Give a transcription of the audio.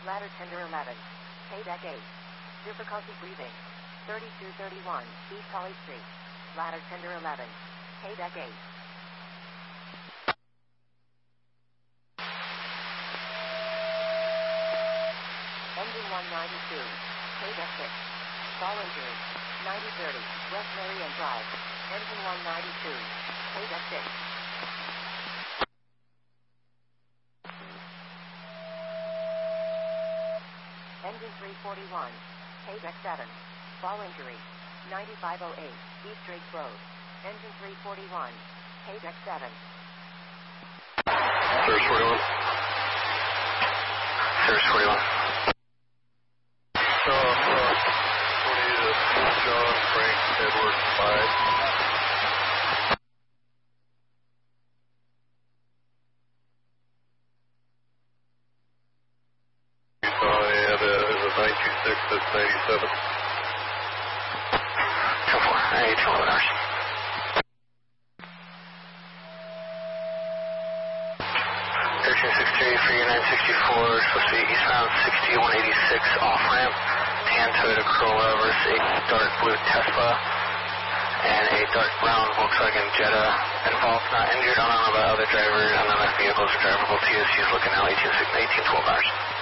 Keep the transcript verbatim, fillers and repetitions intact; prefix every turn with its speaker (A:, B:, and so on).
A: Ladder tender eleven. Paydeck eight. Difficulty breathing. thirty-two thirty-one, East Holly Street. Ladder tender eleven. Paydeck eight. Engine one ninety-two. Paydeck six. Fall injury. ninety thirty, West Marion Drive. Engine one ninety-two. Paydeck six. Engine three forty-one. Paydeck seven. Fall injury. ninety-five oh eight, East Drake Road. Engine three forty-one. Paydeck seven.
B: Surge forty-one. Surge forty-one.
C: Uh, uh, forty to John Frank Edward five. nine two six, that's ninety-seven.
B: ten four, eight twelve hours. thirteen sixty-three, three nine sixty-four, supposed to be eastbound sixty, one eighty-six, off ramp. Tan Toyota Corolla versus a dark blue Tesla and a dark brown Volkswagen Jetta. Involved, not injured, unknown about other driver, unknown vehicles are drivable. T S U's looking out, eighteen twelve hours.